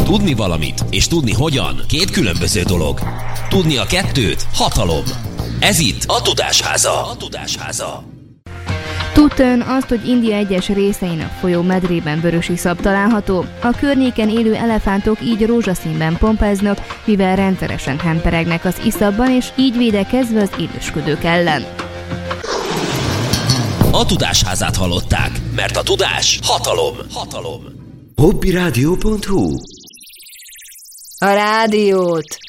Tudni valamit és tudni hogyan két különböző dolog. Tudni a kettőt hatalom. Ez itt a Tudásháza. Tudta ön azt, hogy India egyes részein a folyó medrében vörös iszap található? A környéken élő elefántok így rózsaszínben pompáznak, mivel rendszeresen hemperegnek az iszapban, és így védekezve az élősködők ellen. A Tudásházát hallották, mert a tudás hatalom. Hobbyradio.hu A rádiót